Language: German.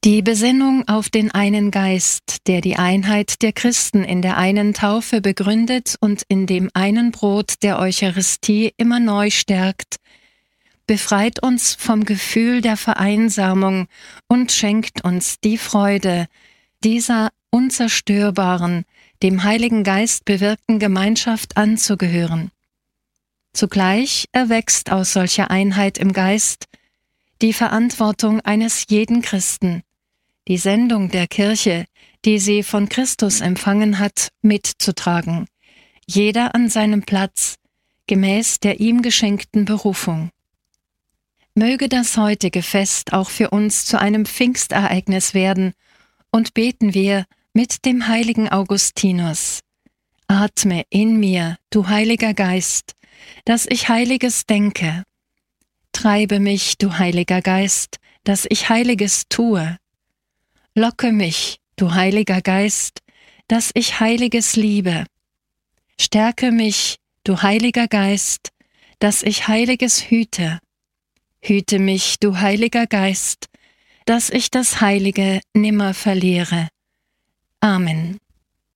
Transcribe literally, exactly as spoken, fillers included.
Die Besinnung auf den einen Geist, der die Einheit der Christen in der einen Taufe begründet und in dem einen Brot der Eucharistie immer neu stärkt, befreit uns vom Gefühl der Vereinsamung und schenkt uns die Freude dieser unzerstörbaren, dem Heiligen Geist bewirkten Gemeinschaft anzugehören. Zugleich erwächst aus solcher Einheit im Geist die Verantwortung eines jeden Christen, die Sendung der Kirche, die sie von Christus empfangen hat, mitzutragen, jeder an seinem Platz, gemäß der ihm geschenkten Berufung. Möge das heutige Fest auch für uns zu einem Pfingstereignis werden, und beten wir mit dem heiligen Augustinus: Atme in mir, du Heiliger Geist, dass ich Heiliges denke. Treibe mich, du Heiliger Geist, dass ich Heiliges tue. Locke mich, du Heiliger Geist, dass ich Heiliges liebe. Stärke mich, du Heiliger Geist, dass ich Heiliges hüte. Hüte mich, du Heiliger Geist, dass ich das Heilige nimmer verliere. Amen.